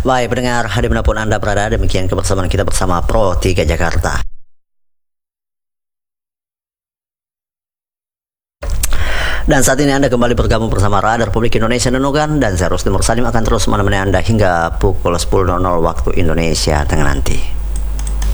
Baik pendengar, dimanapun Anda berada, demikian kebersamaan kita bersama Pro 3 Jakarta. Dan saat ini Anda kembali bergabung bersama Radar Publik Indonesia Nunukan, dan saya Rusdi Mursalim akan terus menemani Anda hingga pukul 10.00 waktu Indonesia Tengah nanti.